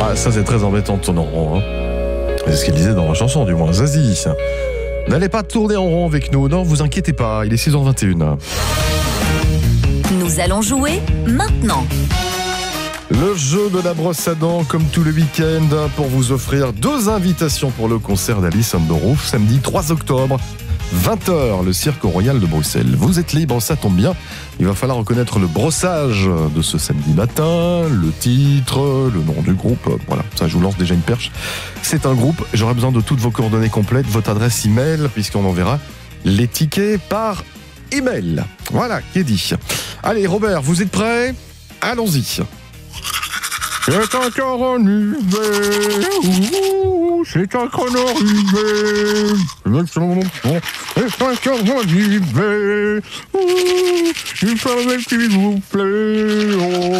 Ah, ça c'est très embêtant de tourner en rond. Hein. C'est ce qu'il disait dans la chanson, du moins. Zazie. N'allez pas tourner en rond avec nous. Non, vous inquiétez pas. Il est 6h21. Nous allons jouer maintenant. Le jeu de la brosse à dents, comme tout le week-end, pour vous offrir 2 invitations pour le concert d'Alice on the Roof, samedi 3 octobre, 20h, le Cirque Royal de Bruxelles. Vous êtes libre, ça tombe bien. Il va falloir reconnaître le brossage de ce samedi matin, le titre, le nom du groupe. Voilà, ça je vous lance déjà une perche. C'est un groupe, j'aurai besoin de toutes vos coordonnées complètes, votre adresse email, puisqu'on enverra les tickets par email. Voilà, qui est dit. Allez Robert, vous êtes prêts ? Allons-y. C'est encore un hiver, c'est encore un hiver, c'est encore un hiver, il paraît qu'il vous plaît.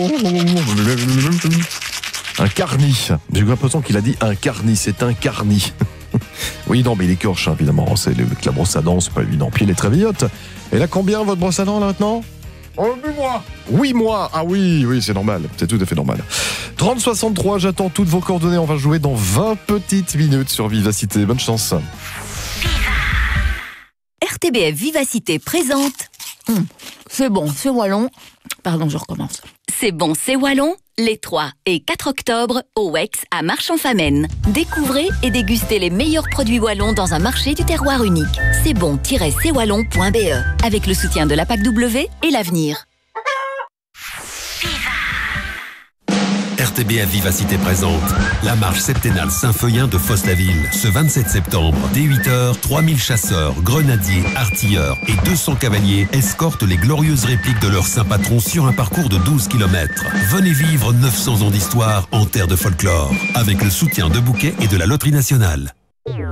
Un carni, j'ai l'impression qu'il a dit un carni, c'est un carni. Oui, non, mais il écorche, évidemment, c'est avec la brosse à dents, c'est pas évident. Puis il est très vieillotte. Elle a combien votre brosse à dents là maintenant ? 8 mois. 8 mois. Ah oui, c'est normal. C'est tout à fait normal. 30-63, j'attends toutes vos coordonnées. On va jouer dans 20 petites minutes sur Vivacité. Bonne chance. RTBF Vivacité présente. C'est bon, c'est wallon. Pardon, je recommence. C'est bon, c'est wallon. Les 3 et 4 octobre au WEX à Marchand-Famenne. Découvrez et dégustez les meilleurs produits wallons dans un marché du terroir unique. C'est bon-cwallon.be avec le soutien de la PAC-W et l'avenir. RTBF Vivacité présente la marche septennale Saint-Feuillin de Fosse-la-Ville. Ce 27 septembre, dès 8h, 3000 chasseurs, grenadiers, artilleurs et 200 cavaliers escortent les glorieuses répliques de leur saint patron sur un parcours de 12 km. Venez vivre 900 ans d'histoire en terre de folklore, avec le soutien de Bouquet et de la Loterie Nationale.